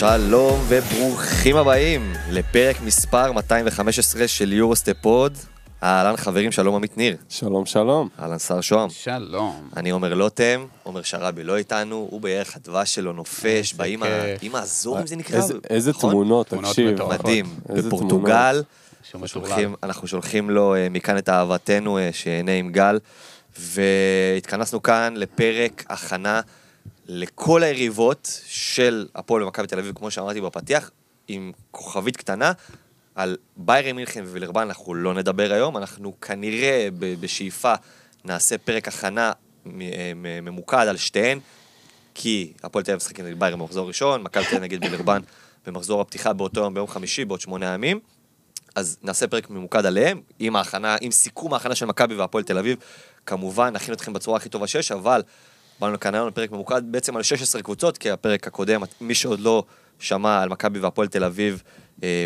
שלום וברוכים הבאים לפרק מספר 215 של יורוסטפוד. אהלן חברים, שלום עמית ניר. שלום שלום. אהלן שר שוהם. שלום. אני עומר לוטם, עומר שרבי לא איתנו, הוא בערך הדבש שלו נופש, באמא הזור אם זה נקרא. איזה תמונות, תקשיב. מדהים, בפורטוגל. אנחנו שולחים לו מכאן את אהבתנו שיהנה עם גל, והתכנסנו כאן לפרק הכנה לכל היריבות של הפועל ומכבי תל אביב, כמו שאמרתי בפתיח, עם כוכבית קטנה, על ביירן מינכן ווילרבן אנחנו לא נדבר היום, אנחנו כנראה בשאיפה נעשה פרק הכנה ממוקד על שתיהן, כי הפועל תל אביב משחק נגד ביירן במחזור ראשון, מכבי תל אביב נגד וילרבן במחזור הפתיחה באותו יום ביום חמישי, בעוד 8 ימים, אז נעשה פרק ממוקד עליהם, עם סיכום ההכנה של מכבי והפועל תל אביב, כמובן נכין אתכם בצורה הכי טובה שיש, אבל באנו לכאן היום לפרק ממוקד בעצם על 16 קבוצות, כי הפרק הקודם, מי שעוד לא שמע על מכבי והפועל תל אביב,